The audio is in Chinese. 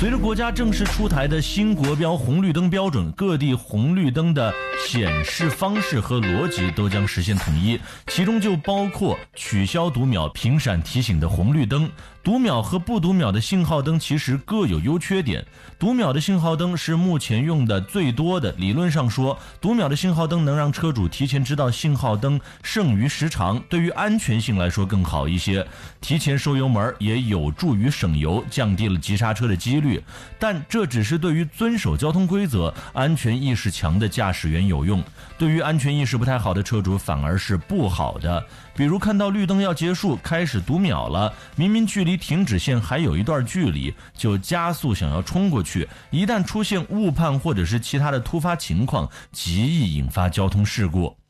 随着国家正式出台的新国标红绿灯标准，各地红绿灯的显示方式和逻辑都将实现统一，其中就包括取消读秒频闪提醒的红绿灯。读秒和不读秒的信号灯其实各有优缺点。读秒的信号灯是目前用的最多的，理论上说，读秒的信号灯能让车主提前知道信号灯剩余时长，对于安全性来说更好一些。提前收油门也有助于省油，降低了急刹车的几率。但这只是对于遵守交通规则、安全意识强的驾驶员有用，对于安全意识不太好的车主反而是不好的。比如看到绿灯要结束，开始读秒了，明明距离停止线还有一段距离，就加速想要冲过去，一旦出现误判或者是其他的突发情况，极易引发交通事故。